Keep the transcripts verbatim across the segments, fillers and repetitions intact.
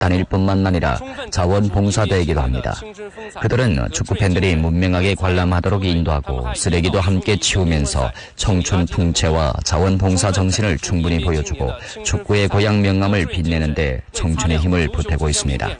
단일뿐만 아니라 자원봉사대이기도 합니다. 그들은 축구팬들이 문명하게 관람하도록 인도하고 쓰레기도 함께 치우면서 청춘 풍채와 자원봉사 정신을 충분히 보여주고 축구의 고향 명암을 빛내는 데 청춘의 힘을 보태고 있습니다.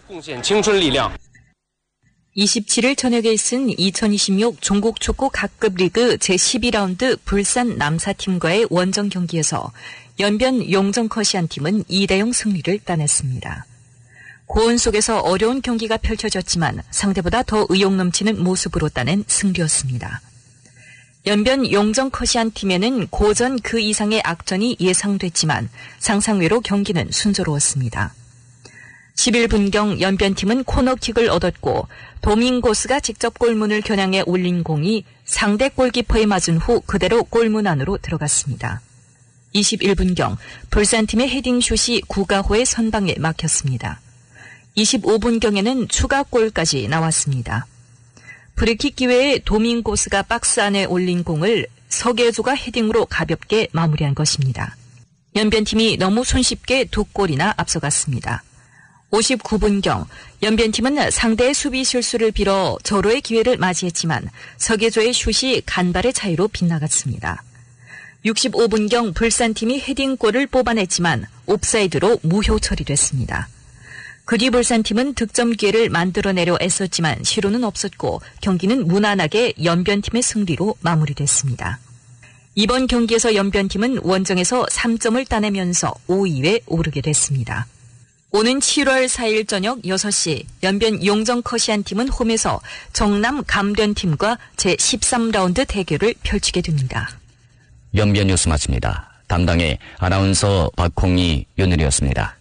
이십칠 일 저녁에 있은 이천이십육 종국축구 각급 리그 제십이 라운드 불산 남사팀과의 원정 경기에서 연변 용정커시안팀은 이 대 영 승리를 따냈습니다. 고온 속에서 어려운 경기가 펼쳐졌지만 상대보다 더 의욕 넘치는 모습으로 따낸 승리였습니다. 연변 용정커시안팀에는 고전 그 이상의 악전이 예상됐지만 상상외로 경기는 순조로웠습니다. 십일 분경 연변팀은 코너킥을 얻었고 도밍고스가 직접 골문을 겨냥해 올린 공이 상대 골키퍼에 맞은 후 그대로 골문 안으로 들어갔습니다. 이십일 분경 불산팀의 헤딩슛이 구가호의 선방에 막혔습니다. 이십오 분경에는 추가골까지 나왔습니다. 프리킥 기회에 도밍고스가 박스 안에 올린 공을 서계조가 헤딩으로 가볍게 마무리한 것입니다. 연변팀이 너무 손쉽게 두 골이나 앞서갔습니다. 오십구 분경 연변팀은 상대의 수비 실수를 빌어 절호의 기회를 맞이했지만 서계조의 슛이 간발의 차이로 빗나갔습니다. 육십오 분경 불산팀이 헤딩골을 뽑아냈지만 옵사이드로 무효 처리됐습니다. 그뒤 불산팀은 득점 기회를 만들어내려 애썼지만 실효는 없었고 경기는 무난하게 연변팀의 승리로 마무리됐습니다. 이번 경기에서 연변팀은 원정에서 삼 점을 따내면서 오 위에 오르게 됐습니다. 오는 칠월 사일 저녁 여섯 시 연변 용정커시안팀은 홈에서 정남 감련팀과 제십삼 라운드 대결을 펼치게 됩니다. 연변 뉴스 마칩니다. 담당의 아나운서 박홍희, 윤일이었습니다.